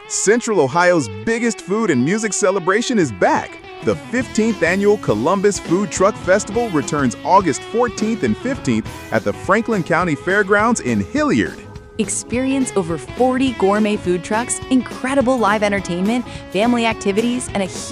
Central Ohio's biggest food and music celebration is back. The 15th annual Columbus Food Truck Festival returns August 14th and 15th at the Franklin County Fairgrounds in Hilliard. Experience over 40 gourmet food trucks, incredible live entertainment, family activities, and a